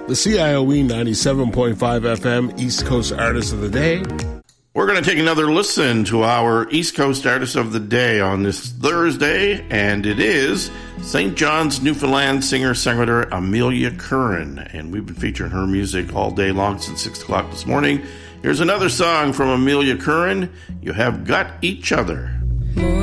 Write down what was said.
The CIOE 97.5 FM East Coast Artist of the Day. We're going to take another listen to our East Coast Artist of the Day on this Thursday, and it is St. John's, Newfoundland singer-songwriter Amelia Curran, and we've been featuring her music all day long since 6 o'clock this morning. Here's another song from Amelia Curran, You Have Got Each Other. More